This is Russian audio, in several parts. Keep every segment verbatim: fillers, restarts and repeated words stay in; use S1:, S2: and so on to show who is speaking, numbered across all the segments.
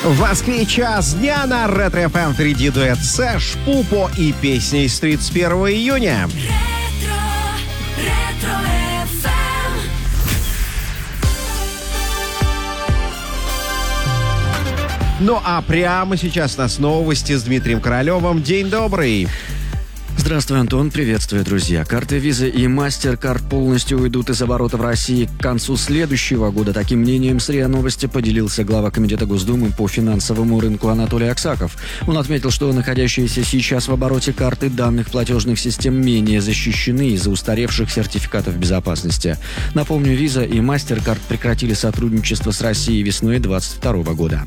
S1: В Москве час дня на Ретро-эф эм. Впереди дуэт Сэш, Пупо и песни из тридцать первого июня.
S2: Ретро, ретро-эф эм.
S1: Ну а прямо сейчас у нас новости с Дмитрием Королевым. День добрый.
S3: Здравствуй, Антон. Приветствую, друзья. Карты Visa и MasterCard полностью уйдут из оборота в России к концу следующего года. Таким мнением с РИА Новости поделился глава Комитета Госдумы по финансовому рынку Анатолий Аксаков. Он отметил, что находящиеся сейчас в обороте карты данных платежных систем менее защищены из-за устаревших сертификатов безопасности. Напомню, Visa и MasterCard прекратили сотрудничество с Россией весной две тысячи двадцать второго года.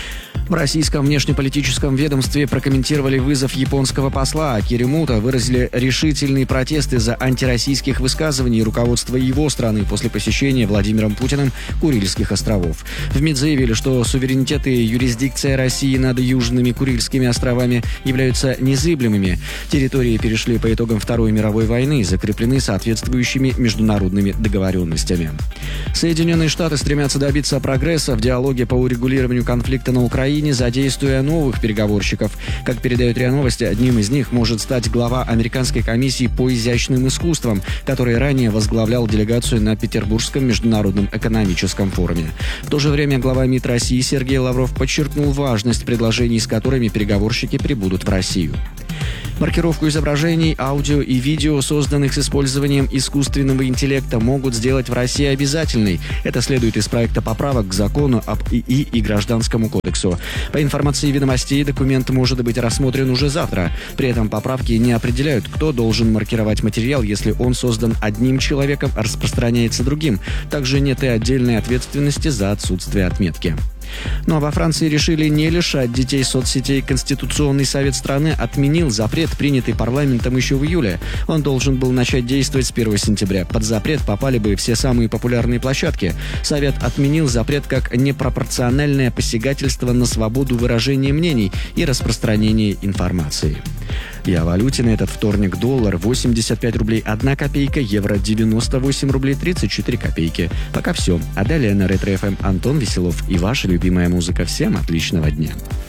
S3: В российском внешнеполитическом ведомстве прокомментировали вызов японского посла. А Киримуто выразили решительный протест из-за антироссийских высказываний руководства его страны после посещения Владимиром Путиным Курильских островов. В МИД заявили, что суверенитет и юрисдикция России над Южными Курильскими островами являются незыблемыми. Территории перешли по итогам Второй мировой войны и закреплены соответствующими международными договоренностями. Соединенные Штаты стремятся добиться прогресса в диалоге по урегулированию конфликта на Украине, задействуя новых переговорщиков. Как передают РИА Новости, одним из них может стать глава Американской комиссии по изящным искусствам, который ранее возглавлял делегацию на Петербургском международном экономическом форуме. В то же время глава МИД России Сергей Лавров подчеркнул важность предложений, с которыми переговорщики прибудут в Россию. Маркировку изображений, аудио и видео, созданных с использованием искусственного интеллекта, могут сделать в России обязательной. Это следует из проекта поправок к закону об ИИ и Гражданскому кодексу. По информации «Ведомостей», документ может быть рассмотрен уже завтра. При этом поправки не определяют, кто должен маркировать материал, если он создан одним человеком, а распространяется другим. Также нет и отдельной ответственности за отсутствие отметки. Ну а во Франции решили не лишать детей соцсетей. Конституционный совет страны отменил запрет, принятый парламентом еще в июле. Он должен был начать действовать с первого сентября. Под запрет попали бы все самые популярные площадки. Совет отменил запрет как непропорциональное посягательство на свободу выражения мнений и распространения информации. И о валюте на этот вторник: доллар восемьдесят пять рублей одна копейка, евро девяносто восемь рублей тридцать четыре копейки. Пока все. А далее на Ретро-эф эм Антон Веселов и ваша любимая музыка. Всем отличного дня.